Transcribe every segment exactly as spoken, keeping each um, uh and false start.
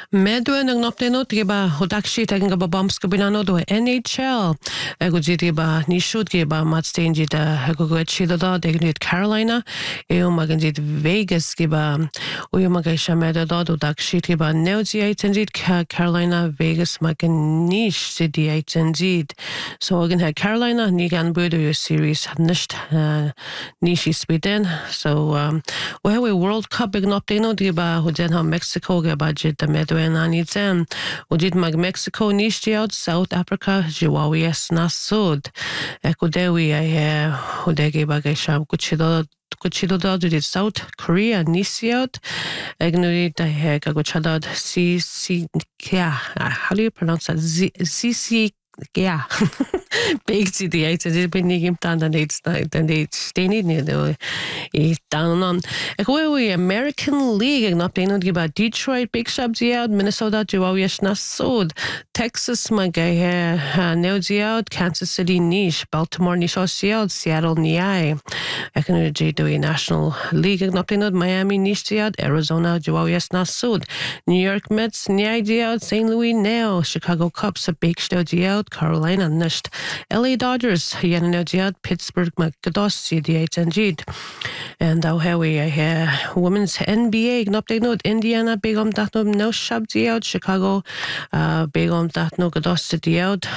Medwen ang naplenot giba hodakshi tagang gaba bumps kabinano do N H L. Ego jiti ba nishud giba matstein jita ego gwechido da degnit Carolina. Eo magan jit Vegas giba uyo magasha meda da hodakshi giba neozi aitanjit Carolina Vegas magan nish sidi aitanjit. So again had Carolina nigan budo yo series nisht nishi spiden. So um we World Cup ig naplenot giba hoden ha Mexico giba jit the medwen aniten ujit mag Mexico nishtiot South Africa jiwawies na sud ekudewi ai hodege bagasha kuchido kuchido da jit South Korea nisiot egnuri da he kagochadad C C yeah how do you pronounce that C C yeah big to the eight is been him down the needs then they stay need the down on we American League not playing about Detroit big shops out Minnesota Jiwawish na sod Texas my guy here Neozi out Kansas City niche Baltimore niche out Seattle niai Economy do National League not playing Miami niche out Arizona Jiwawish na sod New York Mets niai out Saint Louis now Chicago Cubs a big shows out Carolina nisht L A Dodgers Yananojiad Pittsburgh Magados C D H and G and now here we are women's N B A update note Indiana Begum Datno no shabdi out Chicago uh Begum Datno Gados City out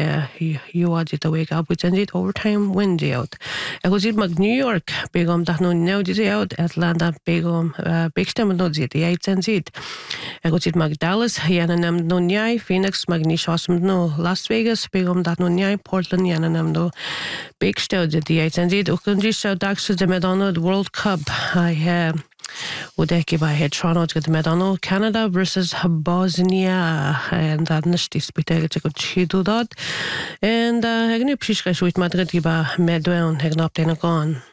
you are it wake up with it overtime win out I was it Mag New York Begum Datno no out Atlanta Begum Big Stem no the eight and Z I was it Mag Dallas Yananam no Nyai Phoenix Magnishosum no Las Vegas Begum Datno Nyai Portland Yananam no Big Stem the eight and Z Ukunji show Dax the Madonna World Cup I have Udeki by head Toronto to the Medano Canada versus Bosnia and that nishti spite to go chido dot and uh Hegni Prishka with Madrid giba Medwen Hegnop Denagon.